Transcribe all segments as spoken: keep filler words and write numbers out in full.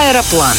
Аэропланы.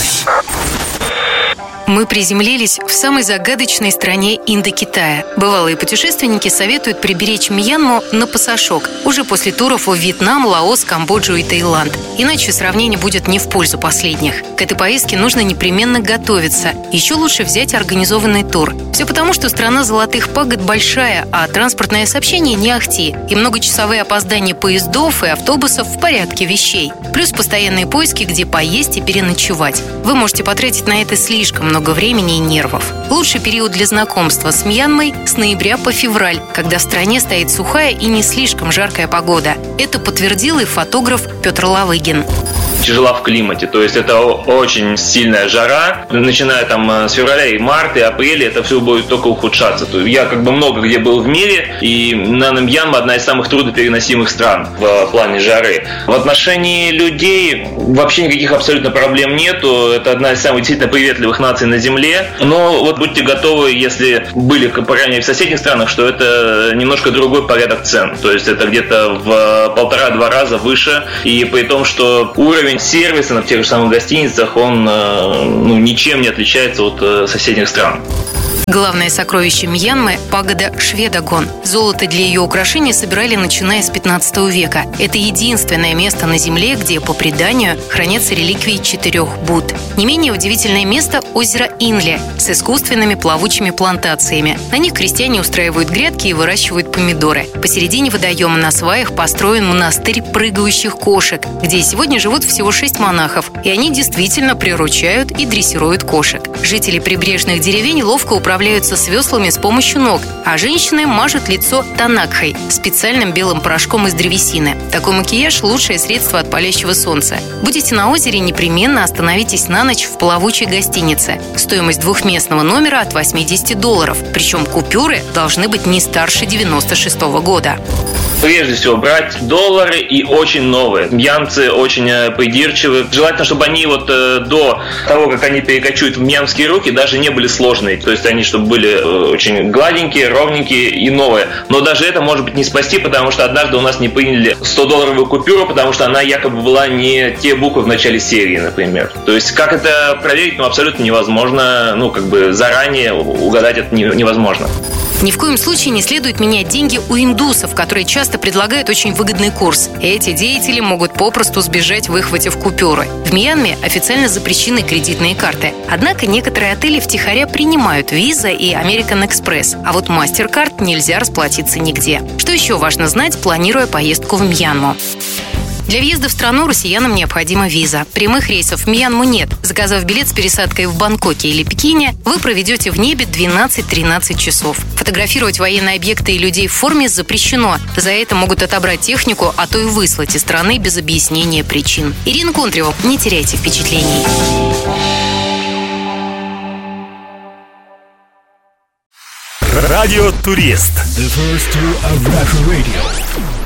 Мы приземлились в самой загадочной стране Индокитая. Бывалые путешественники советуют приберечь Мьянму на пасашок уже после туров в Вьетнам, Лаос, Камбоджу и Таиланд. Иначе сравнение будет не в пользу последних. К этой поездке нужно непременно готовиться. Еще лучше взять организованный тур. Все потому, что страна Золотых Пагод большая, а транспортное сообщение не ахти. И многочасовые опоздания поездов и автобусов в порядке вещей. Плюс постоянные поиски, где поесть и переночевать. Вы можете потратить на это слишком много много времени и нервов. Лучший период для знакомства с Мьянмой с ноября по февраль, когда в стране стоит сухая и не слишком жаркая погода. Это подтвердил и фотограф Петр Лавыгин. Тяжела в климате, то есть это очень сильная жара, начиная там с февраля и марта, и апреля, это все будет только ухудшаться. Я как бы много где был в мире, и, наверное, Мьянма одна из самых труднопереносимых стран в плане жары. В отношении людей вообще никаких абсолютно проблем нету, это одна из самых действительно приветливых наций на земле, но вот будьте готовы, если были, по крайней мере, в соседних странах, что это немножко другой порядок цен, то есть это где-то в полтора-два раза выше, и при том, что уровень сервиса на тех же самых гостиницах, он ну, ничем не отличается от соседних стран. Главное сокровище Мьянмы – пагода Шведагон. Золото для ее украшений собирали начиная с пятнадцатого века. Это единственное место на Земле, где, по преданию, хранятся реликвии четырех Будд. Не менее удивительное место – озеро Инле с искусственными плавучими плантациями. На них крестьяне устраивают грядки и выращивают помидоры. Посередине водоема на сваях построен монастырь прыгающих кошек, где сегодня живут всего шесть монахов, и они действительно приручают и дрессируют кошек. Жители прибрежных деревень ловко управляют Управляются с веслами с помощью ног, а женщины мажут лицо танакхой – специальным белым порошком из древесины. Такой макияж – лучшее средство от палящего солнца. Будете на озере, непременно остановитесь на ночь в плавучей гостинице. Стоимость двухместного номера от восьмидесяти долларов. Причем купюры должны быть не старше девяносто шестого года. Прежде всего брать доллары и очень новые. Мьянмцы очень придирчивы. Желательно, чтобы они вот до того, как они перекочуют в мьянмские руки, даже не были сложные. То есть они, чтобы были очень гладенькие, ровненькие и новые. Но даже это может быть не спасти, потому что однажды у нас не приняли сто-долларовую купюру, потому что она якобы была не те буквы в начале серии, например. То есть как это проверить, ну, абсолютно невозможно. Ну, как бы заранее угадать это невозможно. Ни в коем случае не следует менять деньги у индусов, которые часто предлагают очень выгодный курс. Эти деятели могут попросту сбежать, выхватив купюры. В Мьянме официально запрещены кредитные карты. Однако некоторые отели втихаря принимают Visa и American Express, а вот MasterCard нельзя расплатиться нигде. Что еще важно знать, планируя поездку в Мьянму? Для въезда в страну россиянам необходима виза. Прямых рейсов в Мьянму нет. Заказав билет с пересадкой в Бангкоке или Пекине, вы проведете в небе двенадцать-тринадцать часов. Фотографировать военные объекты и людей в форме запрещено. За это могут отобрать технику, а то и выслать из страны без объяснения причин. Ирина Контрева, не теряйте впечатлений. Радио Турист. The first to Russian radio.